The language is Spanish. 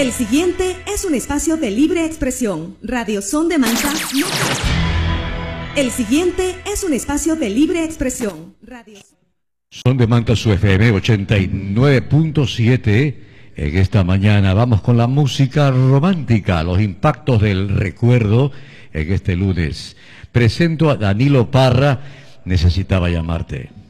El siguiente es un espacio de libre expresión. Radio Son de Manta. El siguiente es un espacio de libre expresión. Radio Son de Manta, su FM 89.7. En esta mañana vamos con la música romántica, los impactos del recuerdo en este lunes. Presento a Danilo Parra, Necesitaba llamarte.